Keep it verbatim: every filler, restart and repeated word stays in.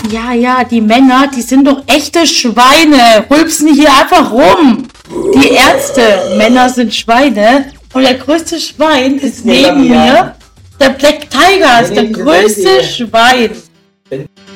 Ja, ja, die Männer, die sind doch echte Schweine. Rülpsen hier einfach rum. Die Ärzte, Männer sind Schweine. Und der größte Schwein ist neben mir. Der Black Tiger ist der größte Schwein.